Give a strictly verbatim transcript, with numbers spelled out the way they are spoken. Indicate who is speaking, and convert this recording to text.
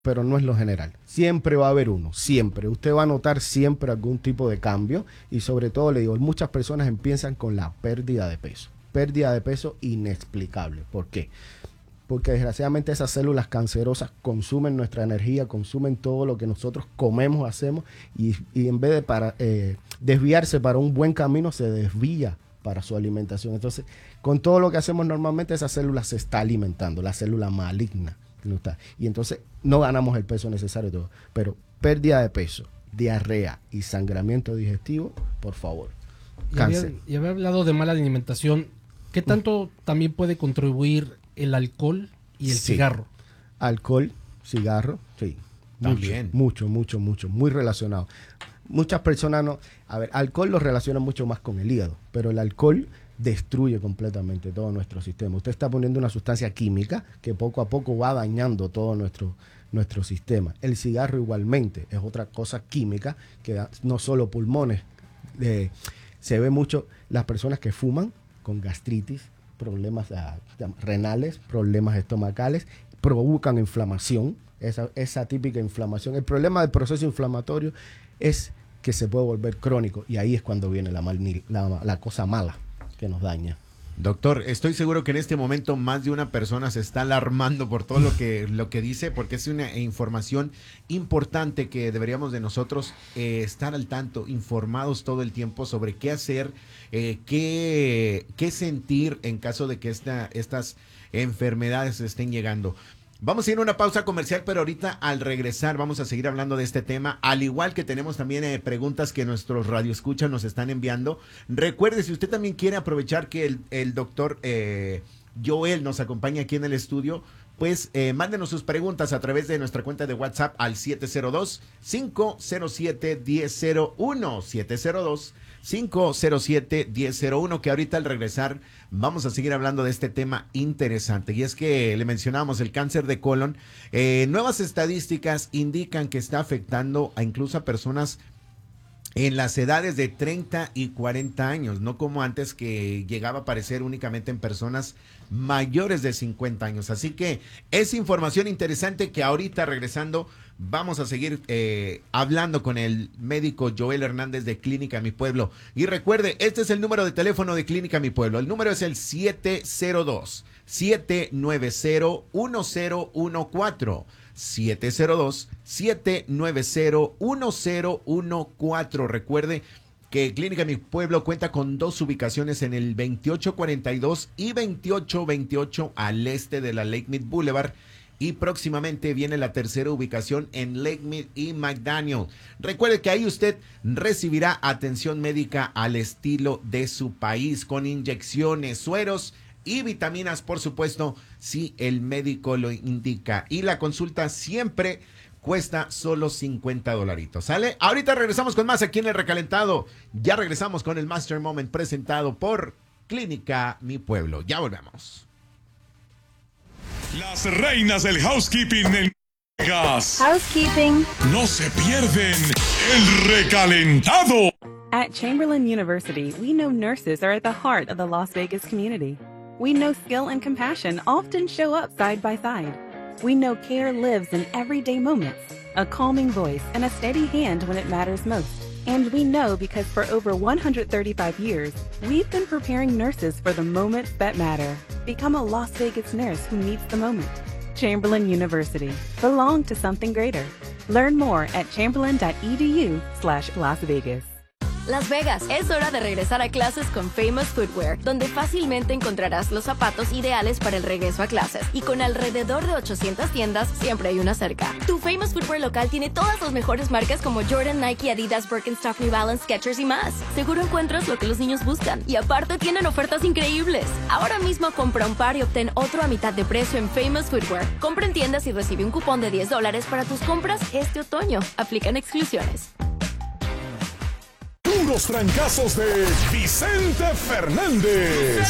Speaker 1: pero no es lo general. Siempre va a haber uno, siempre. Usted va a notar siempre algún tipo de cambio y sobre todo, le digo, muchas personas empiezan con la pérdida de peso. Pérdida de peso inexplicable. ¿Por qué? Porque desgraciadamente esas células cancerosas consumen nuestra energía, consumen todo lo que nosotros comemos, hacemos y, y en vez de para, eh, desviarse para un buen camino, se desvía para su alimentación. Entonces, con todo lo que hacemos normalmente, esa célula se está alimentando, la célula maligna. No está. Y entonces no ganamos el peso necesario y todo. Pero pérdida de peso, diarrea y sangramiento digestivo, por favor.
Speaker 2: Y había, y había hablado de mala alimentación. ¿Qué tanto mm. también puede contribuir el alcohol y el
Speaker 1: sí.
Speaker 2: cigarro?
Speaker 1: Alcohol, cigarro, sí.
Speaker 3: También.
Speaker 1: Mucho, mucho, mucho, mucho. Muy relacionado. Muchas personas no... A ver, alcohol lo relacionan mucho más con el hígado, pero el alcohol destruye completamente todo nuestro sistema. Usted está poniendo una sustancia química que poco a poco va dañando todo nuestro, nuestro sistema. El cigarro igualmente es otra cosa química que da no solo pulmones. Eh, se ve mucho las personas que fuman con gastritis, problemas uh, renales, problemas estomacales, provocan inflamación, esa, esa típica inflamación. El problema del proceso inflamatorio es que se puede volver crónico y ahí es cuando viene la, mal, la, la cosa mala que nos daña.
Speaker 3: Doctor, estoy seguro que en este momento más de una persona se está alarmando por todo lo que, lo que dice, porque es una información importante que deberíamos de nosotros eh, estar al tanto, informados todo el tiempo sobre qué hacer, eh, qué, qué sentir en caso de que esta, estas enfermedades estén llegando. Vamos a ir a una pausa comercial, pero ahorita al regresar vamos a seguir hablando de este tema, al igual que tenemos también eh, preguntas que nuestros radioescuchas nos están enviando. Recuerde, si usted también quiere aprovechar que el, el doctor eh, Joel nos acompaña aquí en el estudio, pues eh, mándenos sus preguntas a través de nuestra cuenta de WhatsApp al siete cero dos, cinco cero siete, uno cero cero uno, siete cero dos, cinco cero siete, uno cero cero uno, que ahorita al regresar vamos a seguir hablando de este tema interesante. Y es que le mencionamos el cáncer de colon. Eh, nuevas estadísticas indican que está afectando a incluso a personas en las edades de treinta y cuarenta años, no como antes que llegaba a aparecer únicamente en personas mayores de cincuenta años. Así que es información interesante que ahorita regresando vamos a seguir eh, hablando con el médico Joel Hernández de Clínica Mi Pueblo. Y recuerde, este es el número de teléfono de Clínica Mi Pueblo. El número es el siete cero dos, siete nueve cero, uno cero uno cuatro. siete cero dos, siete nueve cero, uno cero uno cuatro. Recuerde que Clínica Mi Pueblo cuenta con dos ubicaciones en el veintiocho cuarenta y dos y veintiocho veintiocho al este de la Lake Mead Boulevard. Y próximamente viene la tercera ubicación en Lake Mead y McDaniel. Recuerde que ahí usted recibirá atención médica al estilo de su país, con inyecciones, sueros y vitaminas, por supuesto, si el médico lo indica. Y la consulta siempre cuesta solo cincuenta dolaritos, ¿sale? Ahorita regresamos con más aquí en El Recalentado. Ya regresamos con el Master Moment presentado por Clínica Mi Pueblo. Ya volvemos.
Speaker 4: Las reinas del housekeeping en Vegas.
Speaker 5: Housekeeping.
Speaker 4: No se pierden El Recalentado.
Speaker 5: At Chamberlain University, we know nurses are at the heart of the Las Vegas community. We know skill and compassion often show up side by side. We know care lives in everyday moments, a calming voice and a steady hand when it matters most. And we know because for over one hundred thirty-five years, we've been preparing nurses for the moments that matter. Become a Las Vegas nurse who meets the moment. Chamberlain University. Belong to something greater. Learn more at chamberlain.edu slash Las Vegas.
Speaker 6: Las Vegas, es hora de regresar a clases con Famous Footwear, donde fácilmente encontrarás los zapatos ideales para el regreso a clases. Y con alrededor de ochocientas tiendas, siempre hay una cerca. Tu Famous Footwear local tiene todas las mejores marcas como Jordan, Nike, Adidas, Birkenstock, New Balance, Skechers y más. Seguro encuentras lo que los niños buscan. Y aparte tienen ofertas increíbles. Ahora mismo compra un par y obtén otro a mitad de precio en Famous Footwear. Compra en tiendas y recibe un cupón de diez dólares para tus compras este otoño. Aplican exclusiones.
Speaker 4: Puros trancazos de Vicente Fernández.